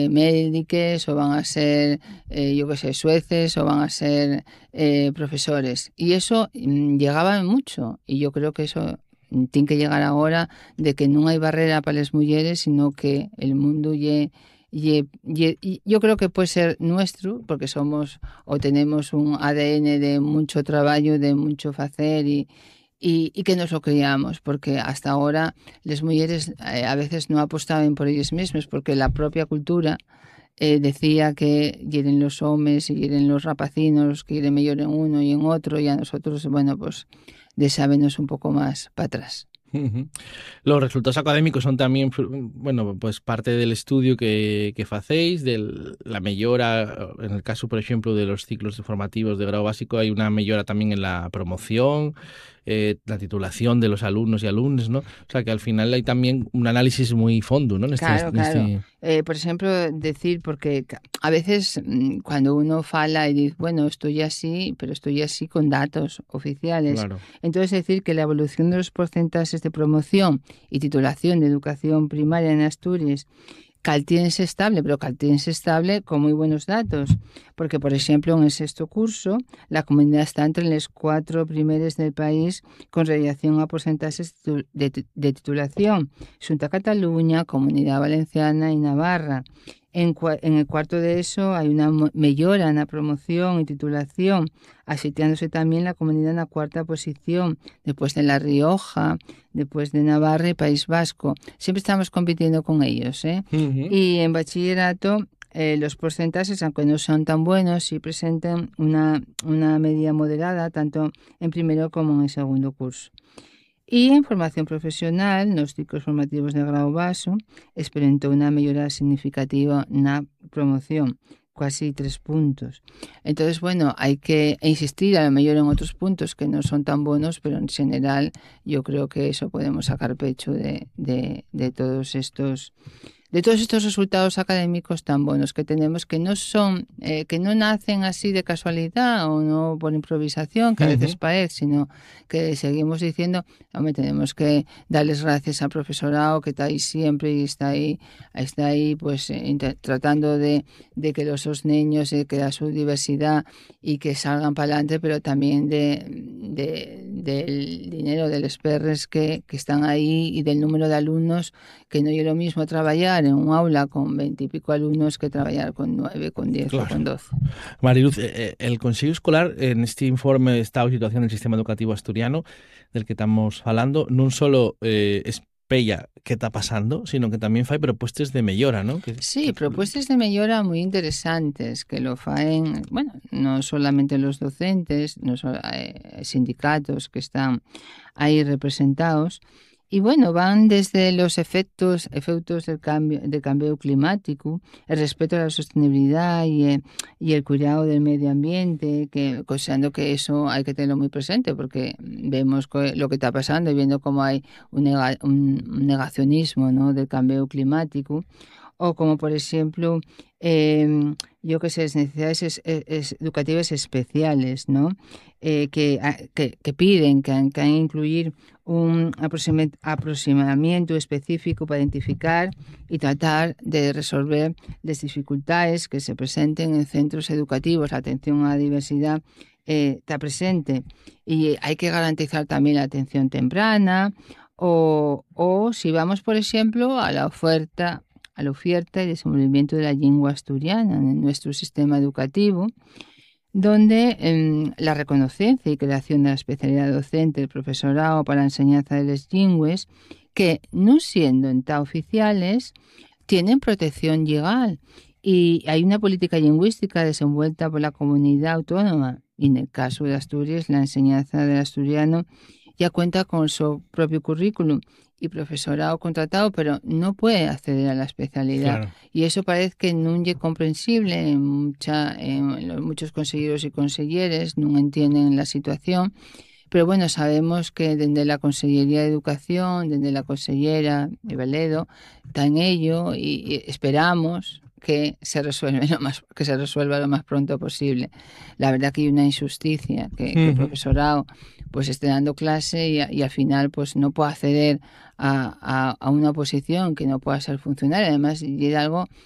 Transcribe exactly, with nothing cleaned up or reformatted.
médicos o van a ser, eh, yo qué sé, sueces o van a ser eh, profesores. Y eso mm, llegaba mucho. Y yo creo que eso mm, tiene que llegar ahora de que no hay barrera para las mujeres, sino que el mundo ye, ye, ye- y yo creo que puede ser nuestro, porque somos o tenemos un A D N de mucho trabajo, de mucho hacer y, y, y que nos lo creamos, porque hasta ahora las mujeres eh, a veces no apostaban por ellas mismas, porque la propia cultura eh, decía que hieren los hombres y hieren los rapacinos, que hieren mejor en uno y en otro, y a nosotros, bueno, pues de sabernos un poco más para atrás. Ujú. Los resultados académicos son también, bueno, pues parte del estudio que, que facéis, de la mejora, en el caso, por ejemplo, de los ciclos formativos de grado básico, hay una mejora también en la promoción, eh, la titulación de los alumnos y alumnas, ¿no? O sea, que al final hay también un análisis muy fondo, ¿no? En este, Claro, en claro. este... Eh, por ejemplo, decir, porque ca- a veces mm, cuando uno fala y dice, bueno, estoy así, pero estoy así con datos oficiales. Claro. Entonces, decir que la evolución de los porcentajes de promoción y titulación de educación primaria en Asturias caltíense estable, pero caltíense estable con muy buenos datos, porque por ejemplo en el sexto curso la comunidad está entre los cuatro primeros del país con relación a porcentajes de, de titulación, Xunta Cataluña, Comunidad Valenciana y Navarra. En, en el cuarto de eso hay una mejora en la promoción y titulación, asitiándose también la comunidad en la cuarta posición, después de La Rioja, después de Navarra y País Vasco. Siempre estamos compitiendo con ellos, ¿eh? Ujú. Y en bachillerato eh, los porcentajes, aunque no son tan buenos, sí presentan una, una medida moderada, tanto en primero como en el segundo curso. Y en formación profesional, los ciclos formativos de grado baso, experimentó una mejora significativa en la promoción, casi tres puntos. Entonces, bueno, hay que insistir a lo mejor en otros puntos que no son tan buenos, pero en general yo creo que eso podemos sacar pecho de, de, de todos estos de todos estos resultados académicos tan buenos que tenemos, que no son, eh, que no nacen así de casualidad o no por improvisación, que a veces Ujú. parece, sino que seguimos diciendo, hombre, tenemos que darles gracias al profesorado que está ahí siempre y está ahí, está ahí pues eh, tratando de, de que los dos niños, eh, que da su diversidad y que salgan para adelante, pero también de, de, del dinero de los perres que, que están ahí y del número de alumnos, que no es lo mismo trabajar en un aula con veinte y pico alumnos que trabajar con nueve, con diez o Claro. con doce. Mariluz, eh, el Consello Escolar, en este informe de estado y situación del sistema educativo asturiano, del que estamos hablando, non solo eh, espella qué está pasando, sino que también fai propuestas de mellora, ¿no? Que, Sí, que... propuestas de mejora muy interesantes que lo faen, bueno, no solamente los docentes, no solo, eh, sindicatos que están ahí representados. Y bueno, van desde los efectos, efectos del cambio, del cambio climático, el respeto a la sostenibilidad y, eh, y el cuidado del medio ambiente, que considerando que eso hay que tenerlo muy presente porque vemos que, lo que está pasando y viendo cómo hay un, nega, un, un negacionismo, ¿no?, del cambio climático. O como por ejemplo, eh, yo que sé, necesidades es, es, educativas especiales, ¿no? Eh, que, que, que piden que, que incluir un aproximamiento específico para identificar y tratar de resolver las dificultades que se presenten en centros educativos. La atención a la diversidad eh, está presente y hay que garantizar también la atención temprana o, o si vamos, por ejemplo, a la oferta a la oferta y desenvolvimiento de la lengua asturiana en nuestro sistema educativo, donde eh, la reconocencia y creación de la especialidad docente del profesorado para la enseñanza de las lenguas, que no siendo en ta oficiales, tienen protección legal y hay una política lingüística desenvuelta por la comunidad autónoma. Y en el caso de Asturias, la enseñanza del asturiano ya cuenta con su propio currículum y profesorado contratado, pero no puede acceder a la especialidad. Claro. Y eso parece que no es comprensible en, mucha, en los muchos consejeros y conselleres, no entienden la situación. Pero bueno, sabemos que desde la Consellería de Educación, desde la consellera de Veledo, está en ello y, y esperamos que se resuelva lo más que se resuelva lo más pronto posible. La verdad que hay una injusticia que, que el profesorado pues esté dando clase y, y al final pues no pueda acceder a, a, a una posición que no pueda ser funcional. Además, y es algo